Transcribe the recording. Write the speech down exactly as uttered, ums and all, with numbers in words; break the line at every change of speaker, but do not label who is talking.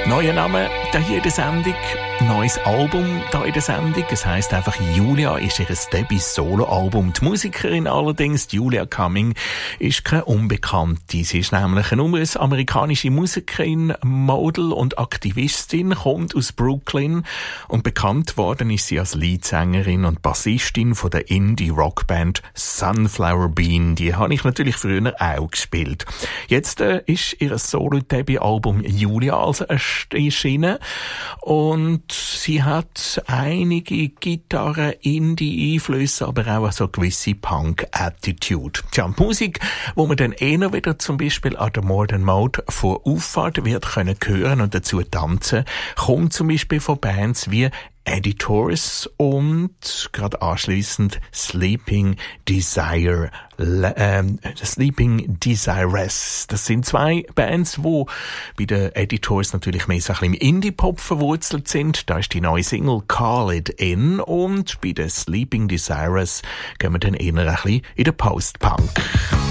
Neuer Name da hier in der Sendung, neues Album da in der Sendung. Es heisst einfach Julia, ist ihr Debüt-Solo-Album. Die Musikerin allerdings, Julia Cumming, ist keine Unbekannte. Sie ist nämlich eine US-amerikanische Musikerin, Model und Aktivistin, kommt aus Brooklyn und bekannt worden ist sie als Leadsängerin und Bassistin von der Indie-Rockband Sunflower Bean. Die habe ich natürlich früher auch gespielt. Jetzt äh, ist ihr Solo-Debüt-Album Julia also erschienen und sie hat einige Gitarren, Indie-Einflüsse, aber auch so eine gewisse Punk-Attitude. Tja, Musik, wo man dann eher wieder zum Beispiel an der Modern Mode von Auffahrt wird können hören und dazu tanzen, kommt zum Beispiel von Bands wie Editors und gerade anschliessend Sleeping Desire, äh, Sleeping Desirous. Das sind zwei Bands, wo bei den Editors natürlich mehr so ein bisschen im Indie-Pop verwurzelt sind. Da ist die neue Single Call It In und bei den Sleeping Desirous gehen wir dann eher ein bisschen in den Post-Punk.